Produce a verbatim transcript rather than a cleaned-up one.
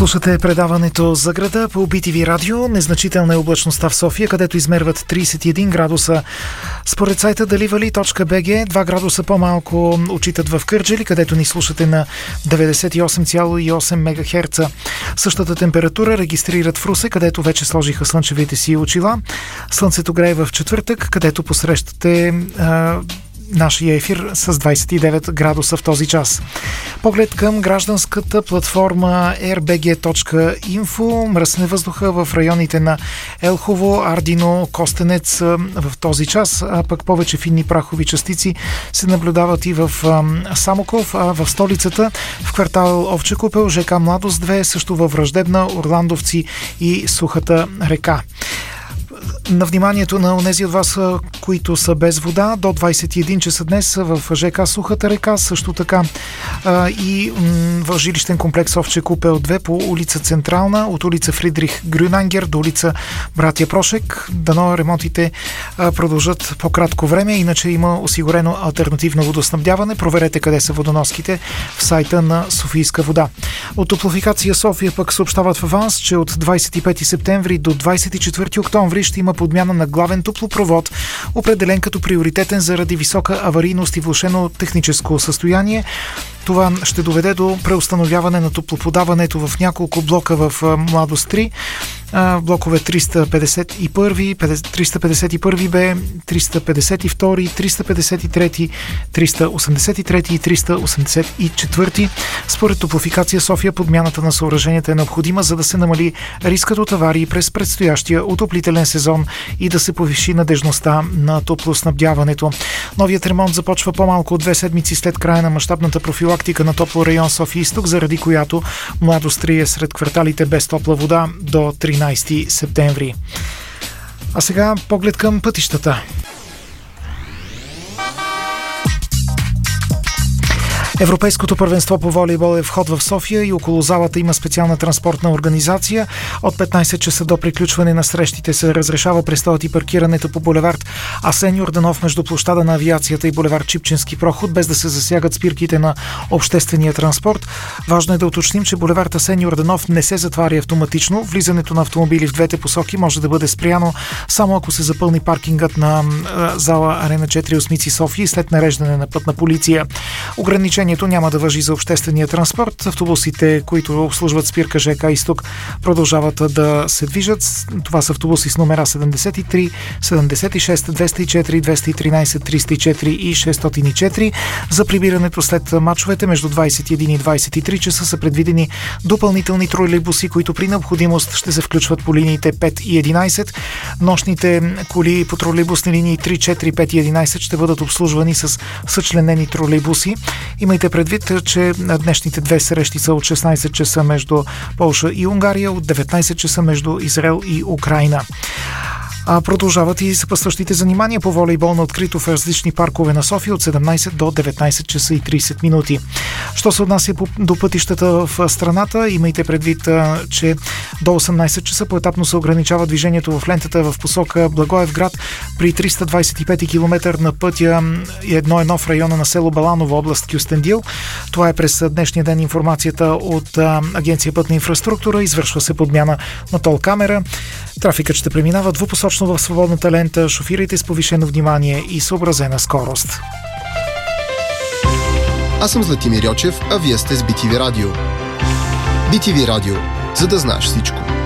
Слушате предаването за града по Би Ти Ви радио. Незначителна е облачността в София, където измерват тридесет и един градуса. Според сайта даливали точка би джи, два градуса по-малко отчитат в Кърджали, където ни слушате на деветдесет и осем цяло и осем мегахерца. Същата температура регистрират в Русе, където вече сложиха слънчевите си очила. Слънцето грее в четвъртък, където посрещате а, нашия ефир с двадесет и девет градуса в този час. Поглед към гражданската платформа ер би джи точка инфо. Мръсне въздуха в районите на Елхово, Ардино, Костенец в този час, а пък повече финни прахови частици се наблюдават и в Самоков, а в столицата в квартал Овче купел, ЖК Младост две, също във Враждебна, Орландовци и Сухата река. На вниманието на онези от вас, които са без вода, до двадесет и един часа днес в ЖК Сухата река, също така а, и м, в жилищен комплекс Овче купел две по улица Централна, от улица Фридрих Грюнангер до улица Братя Прошек. Дано ремонтите а, продължат по-кратко време, иначе има осигурено алтернативно водоснабдяване. Проверете къде са водоноските в сайта на Софийска вода. От Топлофикация София пък съобщават в аванс, че от двадесет и пети септември до двадесет и четвърти октомври ще има подмяна на главен топлопровод, определен като приоритетен заради висока аварийност и влошено техническо състояние. Това ще доведе до преустановяване на топлоподаването в няколко блока в Младост три, блокове триста петдесет и първи, триста петдесет и първи Б, триста петдесет и втори, триста петдесет и трети, триста осемдесет и трети и триста осемдесет и четвърти. Според Топлофикация София подмяната на съоръженията е необходима, за да се намали рискът от аварии през предстоящия отоплителен сезон и да се повиши надежността на топлоснабдяването. Новият ремонт започва по-малко от две седмици след края на мащабната профилактика на топлорайон София Изток, заради която Младост три е сред кварталите без топла вода до тринадесети септември. А сега поглед към пътищата. Европейското първенство по волейбол е вход в София и около залата има специална транспортна организация. От петнадесет часа до приключване на срещите се разрешава престоят и паркирането по булевард Асен Йорданов между площада на авиацията и булевард Чипченски проход, без да се засягат спирките на обществения транспорт. Важно е да уточним, че булевард Асен Йорданов не се затваря автоматично. Влизането на автомобили в двете посоки може да бъде спряно само ако се запълни паркингът на зала Арена четири Осмици София след нареждане на пътна полиция. Ограничение няма да важи за обществения транспорт. Автобусите, които обслужват спирка ЖК Изток, продължават да се движат. Това са автобуси с номера седемдесет и три, седемдесет и шест, двеста и четири, двеста и тринадесет, триста и четири и шестстотин и четири. За прибирането след мачовете между двадесет и един и двадесет и три часа са предвидени допълнителни тролейбуси, които при необходимост ще се включват по линиите пет и единадесет. Нощните коли по тролейбусни линии три, четири, пет и единадесет ще бъдат обслужвани с съчленени тролейбуси. Имайте предвид, че днешните две срещи са от шестнадесет часа между Полша и Унгария, от деветнадесет часа между Израел и Украйна. А продължават и съпътстващите занимания по волейбол на открито в различни паркове на София от седемнадесет до деветнадесет часа и тридесет минути. Що се отнася до пътищата в страната, имайте предвид, че до осемнадесет часа поетапно се ограничава движението в лентата в посока Благоевград при триста двадесет и пети километър на пътя едно едно в района на село Баланово, област Кюстендил. Това е през днешния ден информацията от Агенция Пътна инфраструктура. Извършва се подмяна на тол камера. Трафикът ще преминава двупосочно в свободната лента. Шофирайте с повишено внимание и съобразена скорост. Аз съм Златимир Йочев, а вие сте с Би Ти Ви радио. Би Ти Ви радио, за да знаеш всичко.